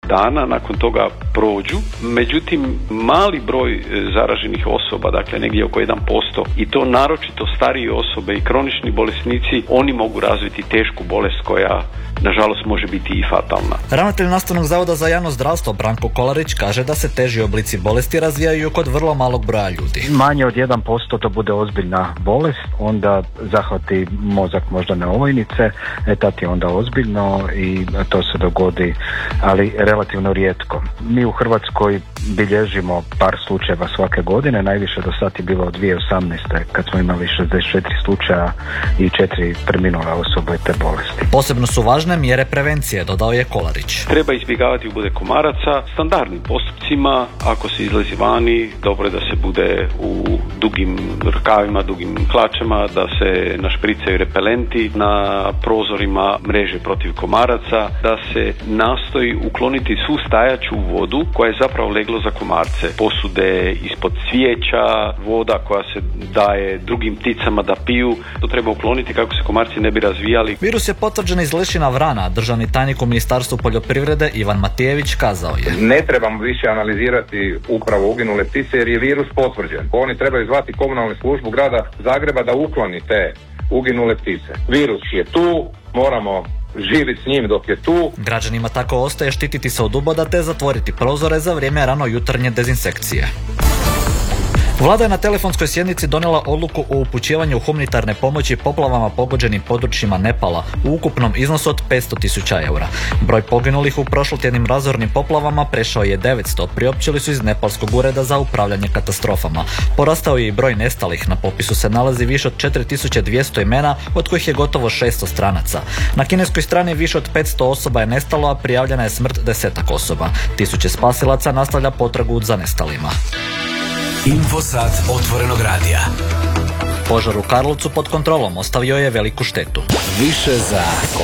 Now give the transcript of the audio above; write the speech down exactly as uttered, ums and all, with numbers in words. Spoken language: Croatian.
dana, nakon toga prođu. Međutim, mali broj zaraženih osoba, dakle negdje oko jedan posto, i to naročito starije osobe i kronični bolesnici, oni mogu razviti tešku bolest koja nažalost može biti i fatalna. Ravnatelj Nastavnog zavoda za javno zdravstvo Branko Kolarić kaže da se teži oblici bolesti razvijaju kod vrlo malog broja ljudi. Manje od jedan posto to bude ozbiljna bolest, onda zahvati mozak moždane ovojnice, e tad je onda ozbiljno i to se dogodi, ali relativno rijetko. Mi u Hrvatskoj bilježimo par slučajeva svake godine, najviše do sad je bilo od dvije tisuće osamnaeste kad smo imali šezdeset četiri slučaja i četiri preminula osobe te bolesti. Posebno su važne mjere prevencije, dodao je Kolarić. Treba izbjegavati ubude komaraca standardnim postupcima. Ako se izlazi vani, dobro je da se bude u dugim rukavima, dugim hlačama, da se našpricaju repelenti na prozorima, mreže protiv komaraca, da se nastoji ukloniti svu stajaću vodu koja je zapravo leglo za komarce. Posude ispod cvijeća, voda koja se daje drugim pticama da piju, to treba ukloniti kako se komarci ne bi razvijali. Virus je potvrđen iz Lešina vrana. Državni tajnik u Ministarstvu poljoprivrede Ivan Matijević kazao je: ne trebamo više analizirati upravo uginule ptice jer je virus potvrđen. Oni trebaju zvati komunalnu službu grada Zagreba da ukloni te uginule ptice. Virus je tu, moramo živjeti s njim dok je tu. Građanima tako ostaje štititi se od uboda te zatvoriti prozore za vrijeme rano jutarnje dezinsekcije. Vlada je na telefonskoj sjednici donijela odluku o upućivanju humanitarne pomoći poplavama pogođenim područjima Nepala u ukupnom iznosu od petsto tisuća eura. Broj poginulih u prošlotjednim razornim poplavama prešao je devetsto, priopćili su iz Nepalskog ureda za upravljanje katastrofama. Porastao je i broj nestalih, na popisu se nalazi više od četiri tisuće dvjesto imena, od kojih je gotovo šesto stranaca. Na kineskoj strani više od petsto osoba je nestalo, a prijavljena je smrt desetak osoba. Tisuće spasilaca nastavlja potragu za nestalima. Infosat otvorenog radija. Požar u Karlovcu pod kontrolom ostavio je veliku štetu. Više za